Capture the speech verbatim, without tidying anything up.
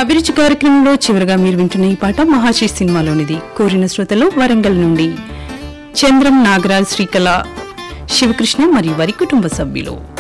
అభిరుచి కార్యక్రమంలో చివరిగా మీరు వింటున్న ఈ పాట మహాశి సినిమాలోనిది. కోరిన శ్రోతలు వరంగల్ నుండి చంద్రం, నాగరాజ్, శ్రీకళ, శివకృష్ణ మరియు వారి కుటుంబ సభ్యులు.